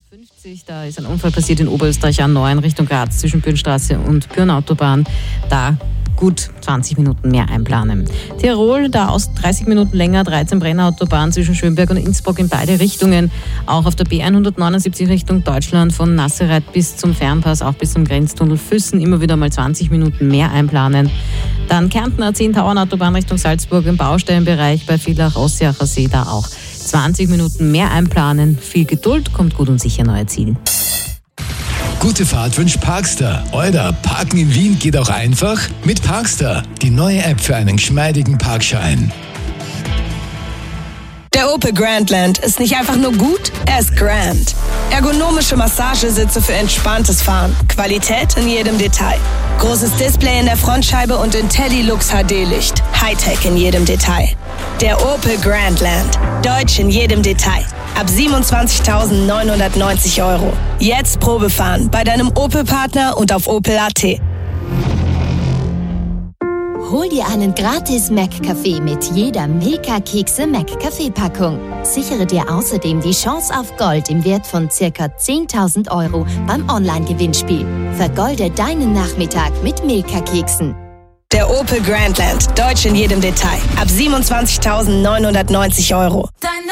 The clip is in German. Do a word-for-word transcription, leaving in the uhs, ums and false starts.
fünfzig, da ist ein Unfall passiert in Oberösterreich A neun Richtung Graz zwischen Bürnstraße und Bürnautobahn. Da gut zwanzig Minuten mehr einplanen. Tirol, da aus dreißig Minuten länger, dreizehn Brennautobahn zwischen Schönberg und Innsbruck in beide Richtungen. Auch auf der B hundertneunundsiebzig Richtung Deutschland von Nassereit bis zum Fernpass, auch bis zum Grenztunnel Füssen, immer wieder mal zwanzig Minuten mehr einplanen. Dann Kärnten A zehn Tauernautobahn Richtung Salzburg im Baustellenbereich bei Villach-Rossiacher See, da auch zwanzig Minuten mehr einplanen. Viel Geduld, kommt gut und sicher neue Ziel. Gute Fahrt wünscht Parkster. Euer Parken in Wien geht auch einfach mit Parkster, die neue App für einen geschmeidigen Parkschein. Der Opel Grandland ist nicht einfach nur gut, er ist grand. Ergonomische Massagesitze für entspanntes Fahren. Qualität in jedem Detail. Großes Display in der Frontscheibe und IntelliLux H D-Licht. Hightech in jedem Detail. Der Opel Grandland. Deutsch in jedem Detail. Ab siebenundzwanzigtausendneunhundertneunzig Euro. Jetzt Probefahren bei deinem Opel-Partner und auf opel punkt a t. Hol dir einen gratis Mac-Kaffee mit jeder Milka-Kekse Mac-Kaffee-Packung. Sichere dir außerdem die Chance auf Gold im Wert von ca. zehntausend Euro beim Online-Gewinnspiel. Vergolde deinen Nachmittag mit Milka-Keksen. Der Opel Grandland. Deutsch in jedem Detail. Ab siebenundzwanzigtausendneunhundertneunzig Euro.